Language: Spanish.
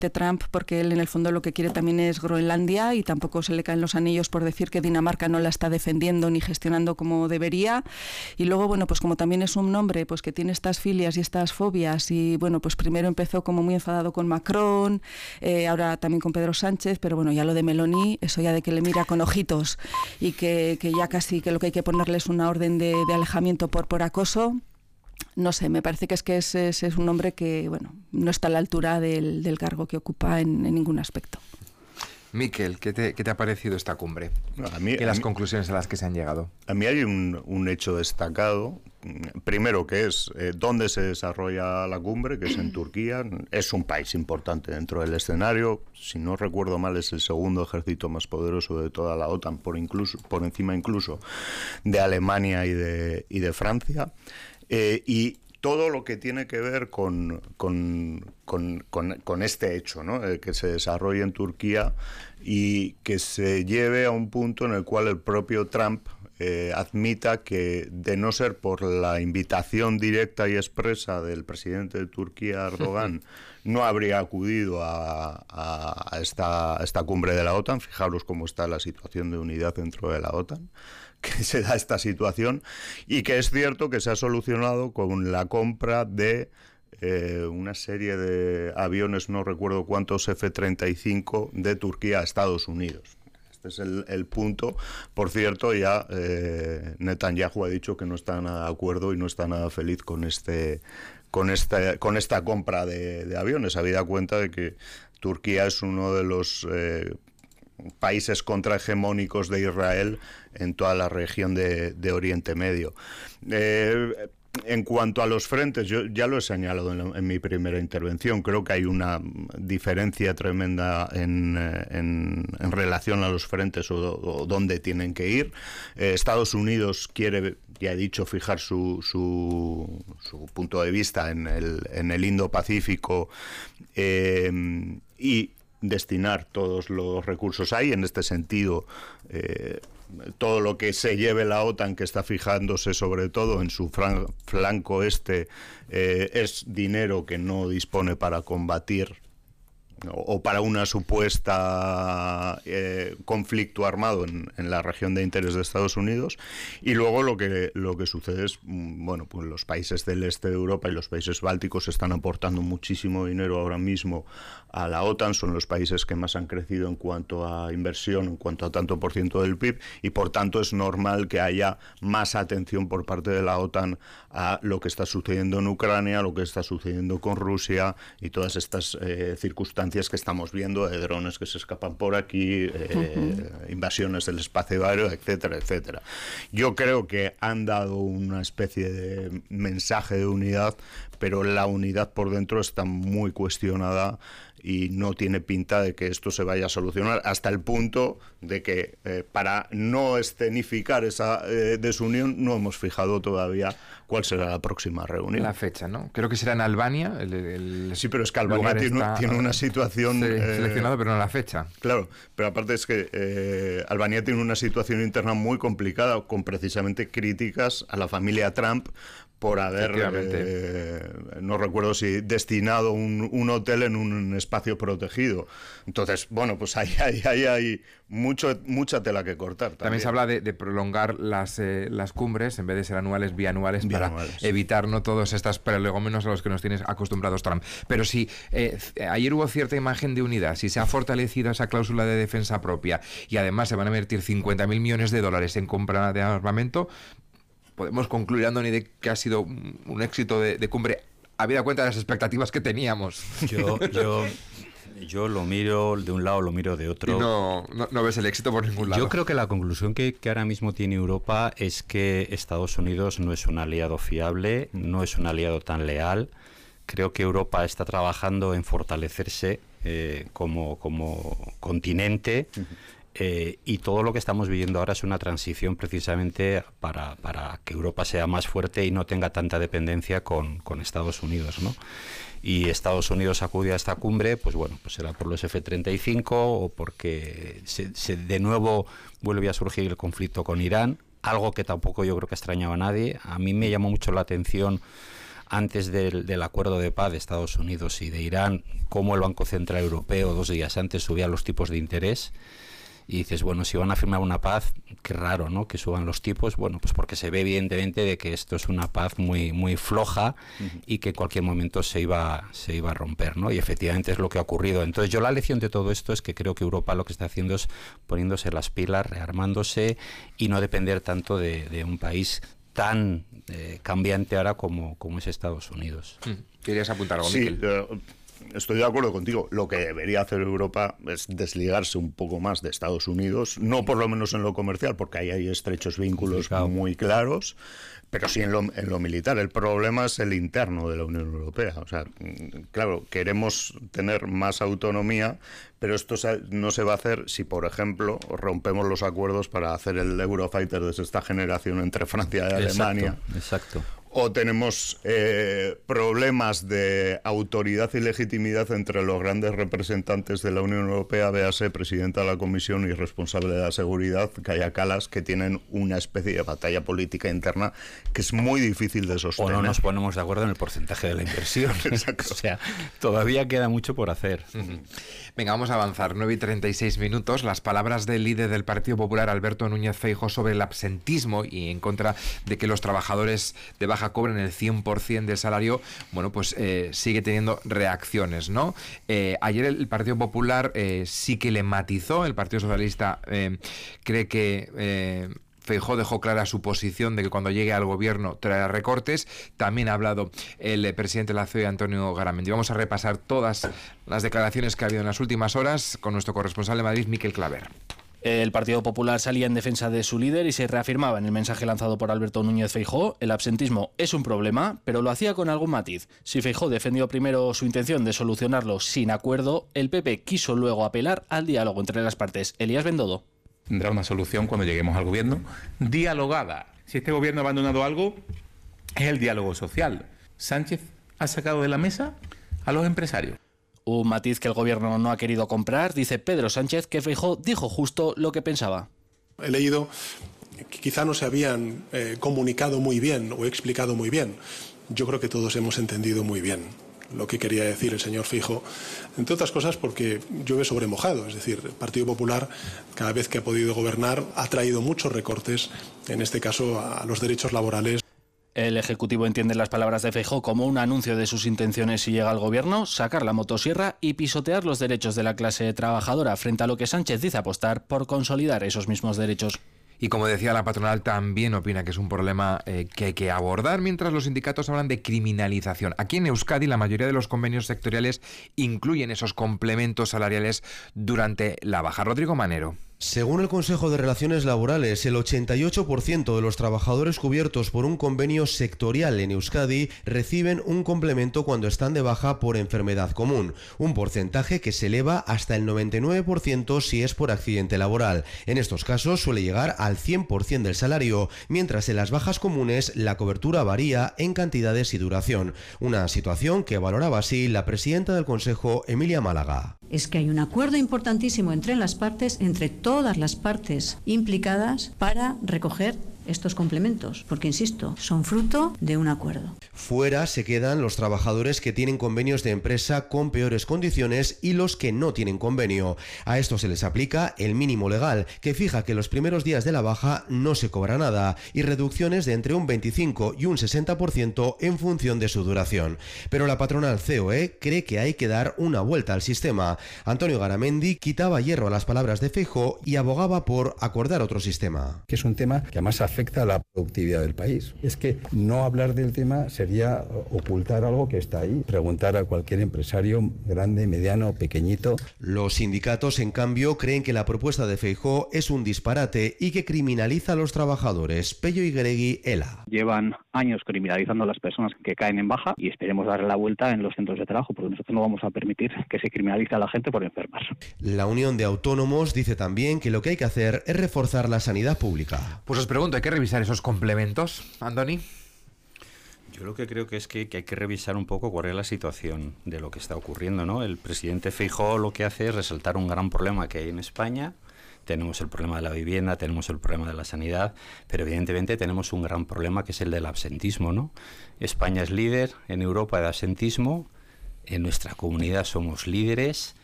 Trump, porque él en el fondo lo que quiere también es Groenlandia y tampoco se le caen los anillos por decir que Dinamarca no la está defendiendo ni gestionando como debería. Y luego, bueno, pues como también es un hombre pues que tiene estas filias y estas fobias y bueno, pues primero empezó como muy enfadado con Macron, ahora también con Pedro Sánchez, pero bueno, ya lo de Meloni, eso ya de que le mira con ojitos y que ya casi que lo que hay que ponerle es una orden de alejamiento por acoso. No sé, me parece que es un hombre que, bueno, no está a la altura del cargo que ocupa en ningún aspecto. Miquel, ¿qué te ha parecido esta cumbre? Y las conclusiones a las que se han llegado. A mí hay un hecho destacado. Primero, que es dónde se desarrolla la cumbre, que es en Turquía. Es un país importante dentro del escenario. Si no recuerdo mal, es el segundo ejército más poderoso de toda la OTAN, por encima incluso de Alemania y de Francia. Y todo lo que tiene que ver con este hecho, ¿no? Que se desarrolle en Turquía y que se lleve a un punto en el cual el propio Trump admita que, de no ser por la invitación directa y expresa del presidente de Turquía, Erdogan, no habría acudido a esta cumbre de la OTAN. Fijaros cómo está la situación de unidad dentro de la OTAN, que se da esta situación, y que es cierto que se ha solucionado con la compra de una serie de aviones, no recuerdo cuántos, F-35 de Turquía a Estados Unidos. Este es el punto. Por cierto, ya Netanyahu ha dicho que no está nada de acuerdo y no está nada feliz con esta compra de aviones, habida cuenta de que Turquía es uno de los países contrahegemónicos de Israel en toda la región de Oriente Medio. En cuanto a los frentes, yo ya lo he señalado en mi primera intervención. Creo que hay una diferencia tremenda en relación a los frentes o dónde tienen que ir. Estados Unidos quiere, ya he dicho, fijar su punto de vista en el Indo-Pacífico y destinar todos los recursos ahí. En este sentido, todo lo que se lleve la OTAN, que está fijándose sobre todo en su flanco este, es dinero que no dispone para combatir o para una supuesta conflicto armado en la región de interés de Estados Unidos. Y luego lo que sucede es, bueno, pues los países del este de Europa y los países bálticos están aportando muchísimo dinero ahora mismo a la OTAN, son los países que más han crecido en cuanto a inversión, en cuanto a tanto por ciento del PIB, y por tanto es normal que haya más atención por parte de la OTAN a lo que está sucediendo en Ucrania, lo que está sucediendo con Rusia y todas estas circunstancias que estamos viendo, de drones que se escapan por aquí, invasiones del espacio aéreo, etcétera, etcétera. Yo creo que han dado una especie de mensaje de unidad, pero la unidad por dentro está muy cuestionada y no tiene pinta de que esto se vaya a solucionar, hasta el punto de que para no escenificar esa desunión no hemos fijado todavía cuál será la próxima reunión. La fecha, ¿no? Creo que será en Albania. Sí, pero es que Albania tiene una situación... seleccionado, pero no la fecha. Claro, pero aparte es que Albania tiene una situación interna muy complicada, con precisamente críticas a la familia Trump por haber, no recuerdo si destinado un hotel en un espacio protegido. Entonces, bueno, pues ahí hay mucha tela que cortar. También se habla de prolongar las cumbres, en vez de ser anuales, bianuales, para evitar no todos estos prolegómenos a los que nos tienes acostumbrados Trump. Pero si ayer hubo cierta imagen de unidad, si se ha fortalecido esa cláusula de defensa propia y además se van a invertir 50.000 millones de dólares en compra de armamento, podemos concluir, Andoni, de que ha sido un éxito de cumbre, habida cuenta de las expectativas que teníamos. Yo lo miro de un lado, lo miro de otro. Y no ves el éxito por ningún lado. Yo creo que la conclusión que ahora mismo tiene Europa es que Estados Unidos no es un aliado fiable, no es un aliado tan leal. Creo que Europa está trabajando en fortalecerse como continente. Y todo lo que estamos viviendo ahora es una transición precisamente para que Europa sea más fuerte y no tenga tanta dependencia con Estados Unidos, ¿no? Y Estados Unidos acude a esta cumbre, pues bueno, pues será por los F-35 o porque de nuevo vuelve a surgir el conflicto con Irán, algo que tampoco yo creo que extrañaba a nadie. A mí me llamó mucho la atención antes del acuerdo de paz de Estados Unidos y de Irán, cómo el Banco Central Europeo 2 días antes subía los tipos de interés. Y dices, bueno, si van a firmar una paz, qué raro, ¿no?, que suban los tipos. Bueno, pues porque se ve evidentemente de que esto es una paz muy, muy floja y que en cualquier momento se iba a romper, ¿no? Y efectivamente es lo que ha ocurrido. Entonces yo la lección de todo esto es que creo que Europa lo que está haciendo es poniéndose las pilas, rearmándose y no depender tanto de un país tan cambiante ahora como es Estados Unidos. ¿Querías apuntar algo, sí, Miquel? Estoy de acuerdo contigo. Lo que debería hacer Europa es desligarse un poco más de Estados Unidos, no por lo menos en lo comercial, porque ahí hay estrechos vínculos muy claros, pero sí en lo militar. El problema es el interno de la Unión Europea. O sea, claro, queremos tener más autonomía, pero esto no se va a hacer si, por ejemplo, rompemos los acuerdos para hacer el Eurofighter de sexta generación entre Francia y Alemania. Exacto. O tenemos problemas de autoridad y legitimidad entre los grandes representantes de la Unión Europea, véase presidenta de la Comisión y responsable de la seguridad, Kaja Kallas, que tienen una especie de batalla política interna que es muy difícil de sostener. O no nos ponemos de acuerdo en el porcentaje de la inversión. Exacto. O sea, todavía queda mucho por hacer. Venga, vamos a avanzar. 9:36 minutos. Las palabras del líder del Partido Popular, Alberto Núñez Feijóo, sobre el absentismo y en contra de que los trabajadores de baja cobren el 100% del salario, bueno, pues sigue teniendo reacciones, ¿no? Ayer el Partido Popular sí que le matizó. El Partido Socialista cree que Feijóo dejó clara su posición de que cuando llegue al gobierno traerá recortes. También ha hablado el presidente de la COE, Antonio Garamendi. Vamos a repasar todas las declaraciones que ha habido en las últimas horas con nuestro corresponsal de Madrid, Miquel Claver. El Partido Popular salía en defensa de su líder y se reafirmaba en el mensaje lanzado por Alberto Núñez Feijóo. El absentismo es un problema, pero lo hacía con algún matiz. Si Feijóo defendió primero su intención de solucionarlo sin acuerdo, el PP quiso luego apelar al diálogo entre las partes. Elías Bendodo. Tendrá una solución cuando lleguemos al gobierno dialogada. Si este gobierno ha abandonado algo, es el diálogo social. Sánchez ha sacado de la mesa a los empresarios. Un matiz que el gobierno no ha querido comprar. Dice Pedro Sánchez que Feijóo dijo justo lo que pensaba. He leído que quizá no se habían comunicado muy bien o explicado muy bien. Yo creo que todos hemos entendido muy bien lo que quería decir el señor Feijóo, entre otras cosas porque llueve sobre mojado. Es decir, el Partido Popular, cada vez que ha podido gobernar, ha traído muchos recortes, en este caso a los derechos laborales. El Ejecutivo entiende las palabras de Feijóo como un anuncio de sus intenciones si llega al gobierno, sacar la motosierra y pisotear los derechos de la clase trabajadora, frente a lo que Sánchez dice apostar por consolidar esos mismos derechos. Y como decía, la patronal también opina que es un problema que hay que abordar, mientras los sindicatos hablan de criminalización. Aquí en Euskadi la mayoría de los convenios sectoriales incluyen esos complementos salariales durante la baja. Rodrigo Manero. Según el Consejo de Relaciones Laborales, el 88% de los trabajadores cubiertos por un convenio sectorial en Euskadi reciben un complemento cuando están de baja por enfermedad común, un porcentaje que se eleva hasta el 99% si es por accidente laboral. En estos casos suele llegar al 100% del salario, mientras en las bajas comunes la cobertura varía en cantidades y duración. Una situación que valoraba así la presidenta del Consejo, Emilia Málaga. Es que hay un acuerdo importantísimo entre todas las partes implicadas para recoger estos complementos, porque insisto, son fruto de un acuerdo. Fuera se quedan los trabajadores que tienen convenios de empresa con peores condiciones y los que no tienen convenio. A esto se les aplica el mínimo legal, que fija que los primeros días de la baja no se cobra nada, y reducciones de entre un 25 y un 60% en función de su duración. Pero la patronal COE cree que hay que dar una vuelta al sistema. Antonio Garamendi quitaba hierro a las palabras de Feijóo y abogaba por acordar otro sistema. Que es un tema que además afecta a la productividad del país. Es que no hablar del tema sería ocultar algo que está ahí. Preguntar a cualquier empresario, grande, mediano, pequeñito. Los sindicatos, en cambio, creen que la propuesta de Feijóo es un disparate y que criminaliza a los trabajadores. Pello Igueregui, ELA. Llevan años criminalizando a las personas que caen en baja y esperemos darle la vuelta en los centros de trabajo, porque nosotros no vamos a permitir que se criminalice a la gente por enfermar. La Unión de Autónomos dice también que lo que hay que hacer es reforzar la sanidad pública. Pues os pregunto, ¿hay que revisar esos complementos, Andoni? Yo lo que creo que es que hay que revisar un poco cuál es la situación de lo que está ocurriendo, ¿no? El presidente Feijóo lo que hace es resaltar un gran problema que hay en España, tenemos el problema de la vivienda, tenemos el problema de la sanidad, pero evidentemente tenemos un gran problema que es el del absentismo, ¿no? España es líder en Europa de absentismo, en nuestra comunidad somos líderes,